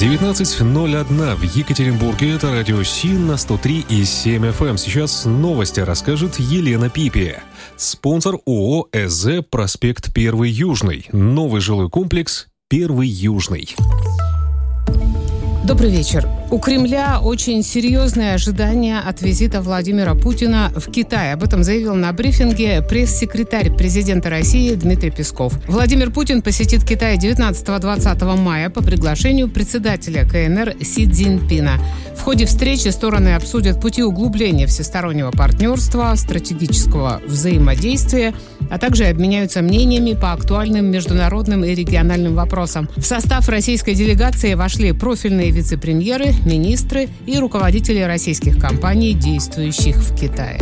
19:01 в Екатеринбурге. Это радио Си на 103,7 FM. Сейчас новости расскажет Елена Пипи. Спонсор ООО «ЭЗ», проспект 1 Южный. Новый жилой комплекс 1 Южный. Добрый вечер. У Кремля очень серьезные ожидания от визита Владимира Путина в Китай. Об этом заявил на брифинге пресс-секретарь президента России Дмитрий Песков. Владимир Путин посетит Китай 19-20 мая по приглашению председателя КНР Си Цзиньпина. В ходе встречи стороны обсудят пути углубления всестороннего партнерства, стратегического взаимодействия, а также обменяются мнениями по актуальным международным и региональным вопросам. В состав российской делегации вошли профильные вице-премьеры, министры и руководители российских компаний, действующих в Китае.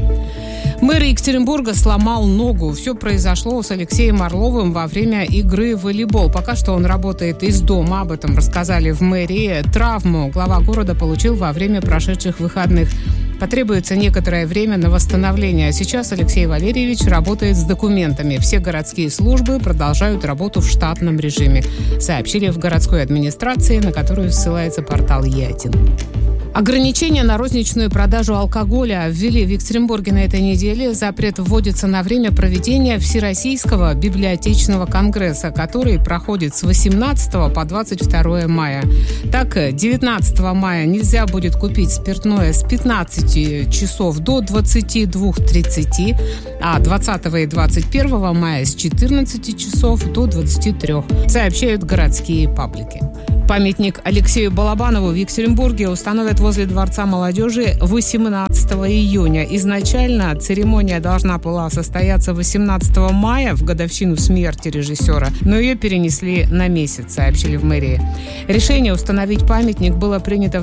Мэр Екатеринбурга сломал ногу. Все произошло с Алексеем Орловым во время игры в волейбол. Пока что он работает из дома. Об этом рассказали в мэрии. Травму глава города получил во время прошедших выходных. Потребуется некоторое время на восстановление. А сейчас Алексей Валерьевич работает с документами. Все городские службы продолжают работу в штатном режиме, сообщили в городской администрации, на которую ссылается портал Ятин. Ограничения на розничную продажу алкоголя ввели в Екатеринбурге на этой неделе. Запрет вводится на время проведения Всероссийского библиотечного конгресса, который проходит с 18 по 22 мая. Так, 19 мая нельзя будет купить спиртное с 15 часов до 22:30, а 20 и 21 мая с 14 часов до 23, сообщают городские паблики. Памятник Алексею Балабанову в Екатеринбурге установят возле Дворца молодежи 18 июня. Изначально церемония должна была состояться 18 мая, в годовщину смерти режиссера, но ее перенесли на месяц, сообщили в мэрии. Решение установить памятник было принято в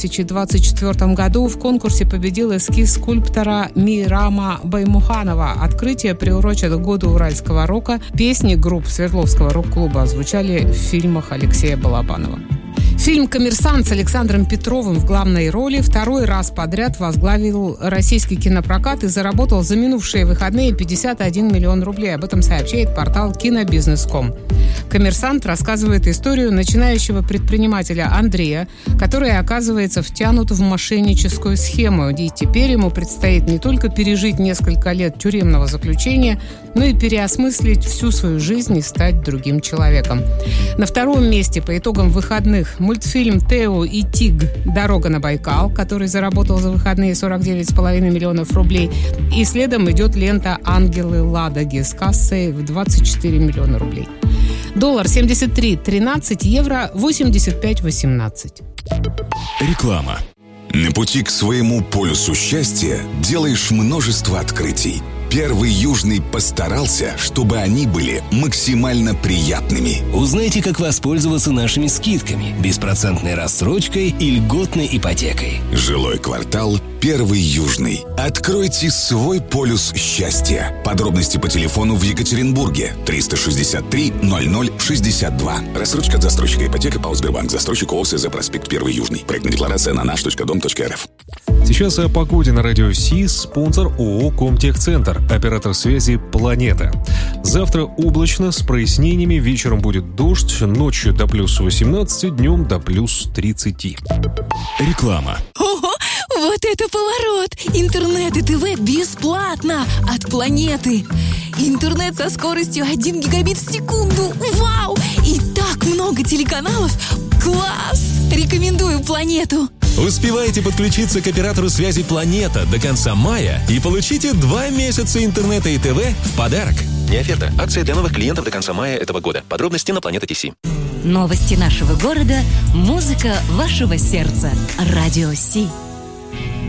2024 году. В конкурсе победил эскиз скульптора Мирама Баймуханова. Открытие приурочено к году уральского рока. Песни групп Свердловского рок-клуба звучали в фильмах Алексея Балабанова. Фильм «Коммерсант» с Александром Петровым в главной роли второй раз подряд возглавил российский кинопрокат и заработал за минувшие выходные 51 миллион рублей. Об этом сообщает портал Кинобизнес.ком. «Коммерсант» рассказывает историю начинающего предпринимателя Андрея, который оказывается втянут в мошенническую схему. И теперь ему предстоит не только пережить несколько лет тюремного заключения, но и переосмыслить всю свою жизнь и стать другим человеком. На втором месте по итогам выходных мультфильм «Тео и Тиг. Дорога на Байкал», который заработал за выходные 49,5 миллионов рублей. И следом идет лента «Ангелы Ладоги» с кассой в 24 миллиона рублей. Доллар 73.13, евро 85.18. Реклама. На пути к своему полюсу счастья делаешь множество открытий. 1 Южный постарался, чтобы они были максимально приятными. Узнайте, как воспользоваться нашими скидками, беспроцентной рассрочкой и льготной ипотекой. Жилой квартал 1 Южный. Откройте свой полюс счастья. Подробности по телефону в Екатеринбурге 363 00 62. Рассрочка от застройщика ипотека ПАО Сбербанк. Застройщик ООО «ЭЗ», проспект 1 Южный. Проектная декларация на наш.дом.рф. Сейчас о погоде на радио Си. Спонсор ООО «Комтехцентр», оператор связи «Планета». Завтра облачно, с прояснениями. Вечером будет дождь, ночью до плюс 18, днем до плюс 30. Реклама. Ого, вот это поворот! Интернет и ТВ бесплатно от Планеты. Интернет со скоростью 1 гигабит в секунду. Вау! И так много телеканалов. Класс! Рекомендую Планету. Успевайте подключиться к оператору связи «Планета» до конца мая и получите 2 месяца интернета и ТВ в подарок. Не оферта. Акция для новых клиентов до конца мая этого года. Подробности на Планета.ТС. Новости нашего города. Музыка вашего сердца. Радио Си.